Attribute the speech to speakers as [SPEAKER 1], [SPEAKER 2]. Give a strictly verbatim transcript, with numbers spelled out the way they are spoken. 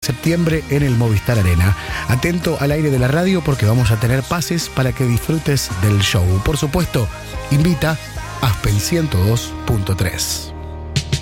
[SPEAKER 1] septiembre en el Movistar Arena. Atento al aire de la radio porque vamos a tener pases para que disfrutes del show. Por supuesto, invita Aspen ciento dos punto tres.